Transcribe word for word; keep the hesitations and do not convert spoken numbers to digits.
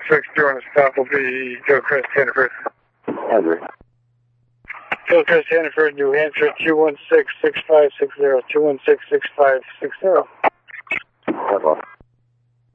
six two on the stop will be Gilchrist, Hannaford. Andrew. Gilchrist, Hannaford, New Hampshire, two one six, six five six zero, two one six, six five six zero. Hello.